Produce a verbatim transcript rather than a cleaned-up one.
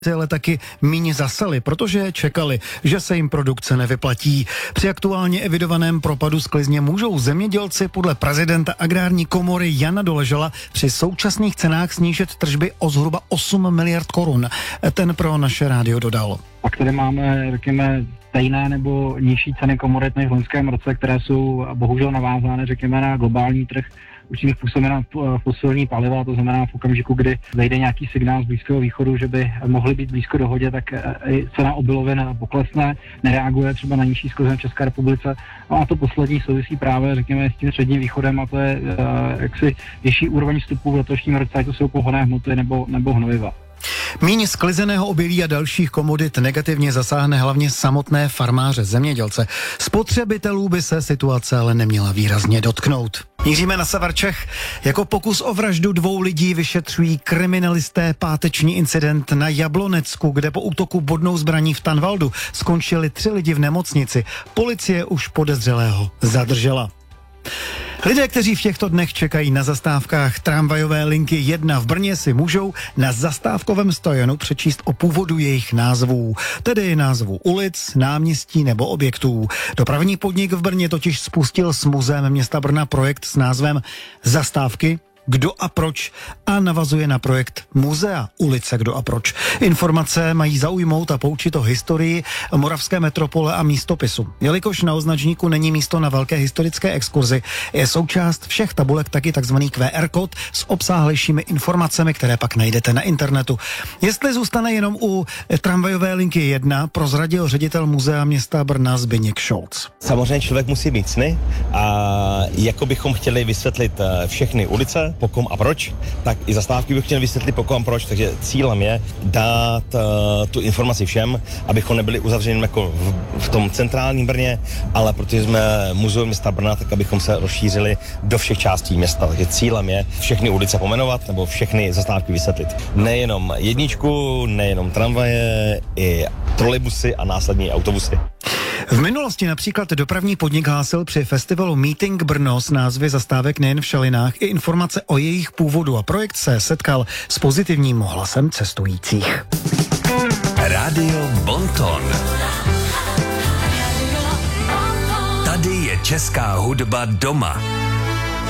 ale taky míň zaseli, protože čekali, že se jim produkce nevyplatí. Při aktuálně evidovaném propadu sklizně můžou zemědělci podle prezidenta agrární komory Jana Doležala při současných cenách snížit tržby o zhruba osm miliard korun. Ten pro naše rádio dodal. Pak tady máme, řekněme, stejné nebo nižší ceny komodit než v loňském roce, které jsou bohužel navázány, řekněme, na globální trh. Určitě působí na fosilní paliva, to znamená v okamžiku, kdy zajde nějaký signál z Blízkého východu, že by mohly být blízko dohodě, tak i cena obilovin poklesne, nereaguje třeba na nižší sklizně v České republice. A to poslední souvisí právě, řekněme, s tím středním východem, a to je jaksi vyšší úroveň vstupů v letošním roce, ať to jsou pohonné hmoty nebo, nebo hnojiva. Míň sklizeného obilí a dalších komodit negativně zasáhne hlavně samotné farmáře, zemědělce. Spotřebitelů by se situace ale neměla výrazně dotknout. Míříme na sever Čech. Jako pokus o vraždu dvou lidí vyšetřují kriminalisté páteční incident na Jablonecku, kde po útoku bodnou zbraní v Tanvaldu skončili tři lidi v nemocnici. Policie už podezřelého zadržela. Lidé, kteří v těchto dnech čekají na zastávkách tramvajové linky jedna v Brně, si můžou na zastávkovém stojanu přečíst o původu jejich názvů, tedy názvů ulic, náměstí nebo objektů. Dopravní podnik v Brně totiž spustil s muzeem města Brna projekt s názvem Zastávky Kdo a proč a navazuje na projekt Muzea ulice Kdo a proč. Informace mají zaujmout a poučit o historii moravské metropole a místopisu. Jelikož na označníku není místo na velké historické exkurzi, je součást všech tabulek taky takzvaný Q R kód s obsáhlejšími informacemi, které pak najdete na internetu. Jestli zůstane jenom u tramvajové linky jedna, prozradil ředitel Muzea města Brna Zbyněk Šolc. Samozřejmě člověk musí mít sny a jako bychom chtěli vysvětlit všechny ulice, po kom a proč, tak i zastávky bych chtěl vysvětlit po kom a proč, takže cílem je dát uh, tu informaci všem, abychom nebyli uzavřeni jako v, v tom centrálním Brně, ale protože jsme muzeum města Brna, tak abychom se rozšířili do všech částí města, takže cílem je všechny ulice pomenovat nebo všechny zastávky vysvětlit. Nejenom jedničku, nejenom tramvaje, i trolejbusy a následně autobusy. V minulosti například dopravní podnik hlásil při festivalu Meeting Brno s názvy zastávek nejen v Šalinách i informace o jejich původu a projekt se setkal s pozitivním hlasem cestujících. Rádio Bonton. Tady je česká hudba doma.